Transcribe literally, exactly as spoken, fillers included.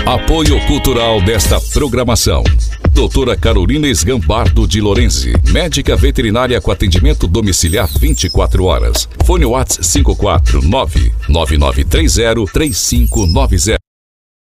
Apoio cultural desta programação: doutora Carolina Esgambardo de Lorenzi, médica veterinária com atendimento domiciliar vinte e quatro horas. Fone WhatsApp cinco quatro nove nove nove três zero três cinco nove zero.